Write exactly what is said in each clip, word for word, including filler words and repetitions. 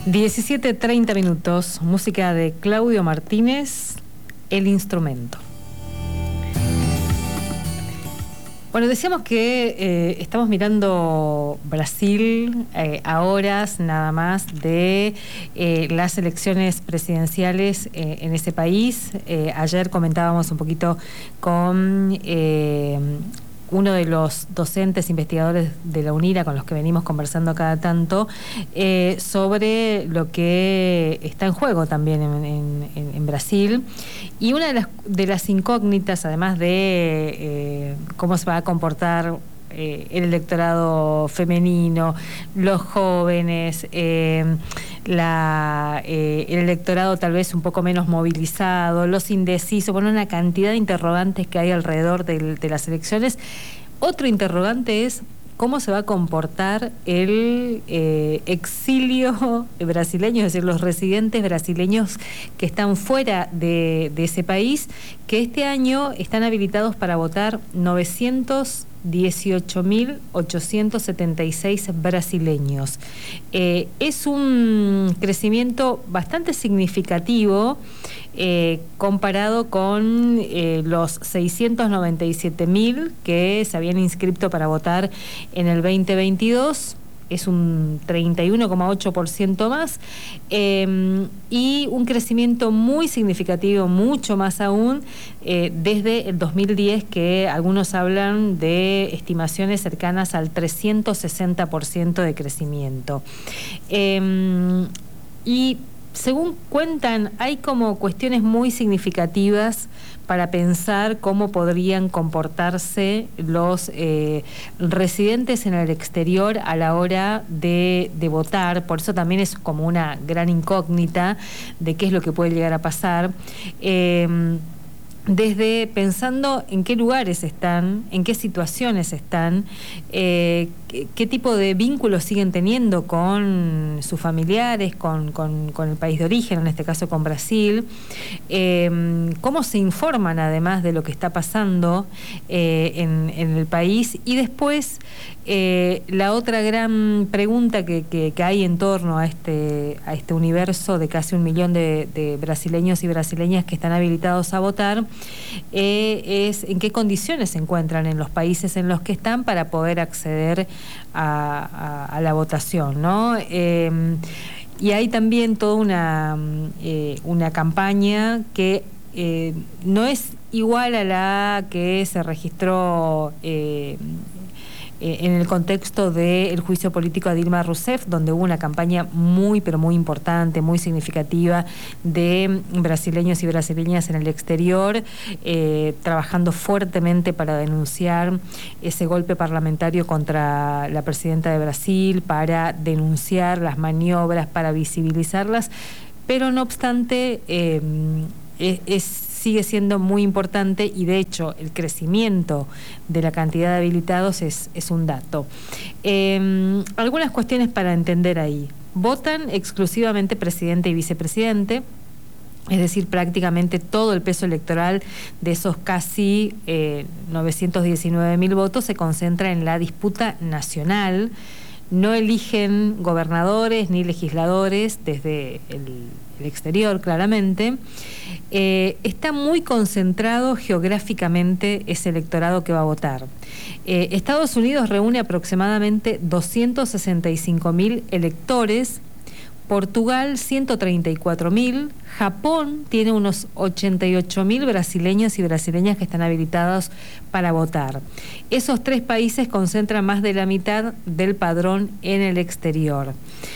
diecisiete treinta minutos, música de Claudio Martínez, El Instrumento. Bueno, decíamos que eh, estamos mirando Brasil eh, a horas nada más de eh, las elecciones presidenciales eh, en ese país. Eh, ayer comentábamos un poquito con eh, uno de los docentes investigadores de la UNIRA con los que venimos conversando cada tanto eh, sobre lo que está en juego también en, en, en Brasil. Y una de las, de las incógnitas, además de eh, cómo se va a comportar eh, el electorado femenino, los jóvenes, eh, la, eh, el electorado tal vez un poco menos movilizado, los indecisos, bueno, una cantidad de interrogantes que hay alrededor de, de las elecciones. Otro interrogante es cómo se va a comportar el eh, exilio brasileño, es decir, los residentes brasileños que están fuera de, de ese país, que este año están habilitados para votar novecientos dieciocho mil ochocientos setenta y seis brasileños. Eh, es un crecimiento bastante significativo eh, comparado con eh, los seiscientos noventa y siete mil que se habían inscrito para votar en el veinte veintidós. Es un treinta y uno coma ocho por ciento más eh, y un crecimiento muy significativo, mucho más aún, eh, desde el dos mil diez, que algunos hablan de estimaciones cercanas al trescientos sesenta por ciento de crecimiento. Eh, y según cuentan, hay como cuestiones muy significativas para pensar cómo podrían comportarse los eh, residentes en el exterior a la hora de, de votar. Por eso también es como una gran incógnita de qué es lo que puede llegar a pasar. Eh, desde pensando en qué lugares están, en qué situaciones están, eh, qué, qué tipo de vínculos siguen teniendo con sus familiares, con, con, con el país de origen, en este caso con Brasil, eh, cómo se informan además de lo que está pasando eh, en, en el país. Y después eh, la otra gran pregunta que, que, que hay en torno a este, a este universo de casi un millón de, de brasileños y brasileñas que están habilitados a votar, Eh, es en qué condiciones se encuentran en los países en los que están para poder acceder a, a, a la votación, ¿no? Eh, y hay también toda una, eh, una campaña que eh, no es igual a la que se registró eh, en el contexto del juicio político a Dilma Rousseff, donde hubo una campaña muy, pero muy importante, muy significativa de brasileños y brasileñas en el exterior, eh, trabajando fuertemente para denunciar ese golpe parlamentario contra la presidenta de Brasil, para denunciar las maniobras, para visibilizarlas, pero no obstante, eh, es, es sigue siendo muy importante, y de hecho el crecimiento de la cantidad de habilitados es, es un dato. Eh, algunas cuestiones para entender ahí. Votan exclusivamente presidente y vicepresidente, es decir, prácticamente todo el peso electoral de esos casi eh, novecientos diecinueve mil votos se concentra en la disputa nacional. No eligen gobernadores ni legisladores desde el, el exterior, claramente. Eh, está muy concentrado geográficamente ese electorado que va a votar. Eh, Estados Unidos reúne aproximadamente doscientos sesenta y cinco mil electores, Portugal ciento treinta y cuatro mil, Japón tiene unos ochenta y ocho mil brasileños y brasileñas que están habilitados para votar. Esos tres países concentran más de la mitad del padrón en el exterior.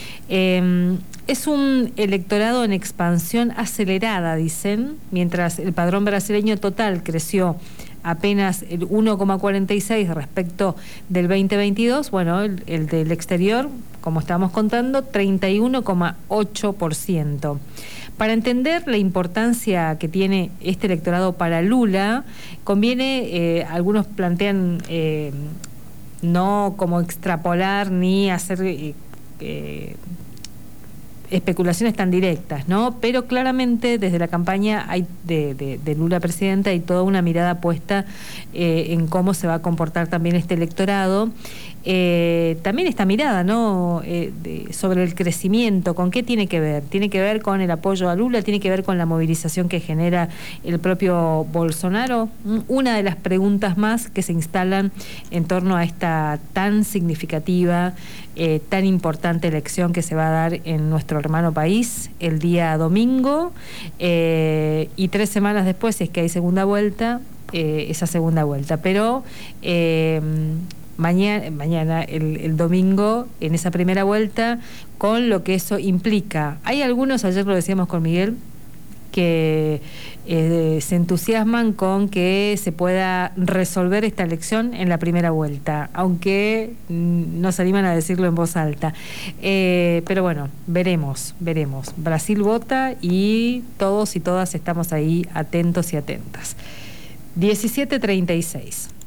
Eh, es un electorado en expansión acelerada, dicen, mientras el padrón brasileño total creció apenas el uno coma cuarenta y seis respecto del veinte veintidós, bueno, el, el del exterior, como estábamos contando, treinta y uno coma ocho por ciento. Para entender la importancia que tiene este electorado para Lula, conviene, eh, algunos plantean eh, no como extrapolar ni hacer eh, eh, especulaciones tan directas, ¿no? Pero claramente desde la campaña hay de, de, de Lula presidente hay toda una mirada puesta eh, en cómo se va a comportar también este electorado. eh, también esta mirada, ¿no? Eh, de, sobre el crecimiento, ¿con qué tiene que ver? Tiene que ver con el apoyo a Lula, tiene que ver con la movilización que genera el propio Bolsonaro. Una de las preguntas más que se instalan en torno a esta tan significativa, eh, tan importante elección que se va a dar en nuestro hermano país el día domingo, eh, y tres semanas después, si es que hay segunda vuelta, eh, esa segunda vuelta. Pero eh, mañana, mañana el, el domingo, en esa primera vuelta, con lo que eso implica. Hay algunos, ayer lo decíamos con Miguel, que eh, se entusiasman con que se pueda resolver esta elección en la primera vuelta, aunque mm, no se animan a decirlo en voz alta. Eh, pero bueno, veremos, veremos. Brasil vota y todos y todas estamos ahí atentos y atentas. diecisiete treinta y seis.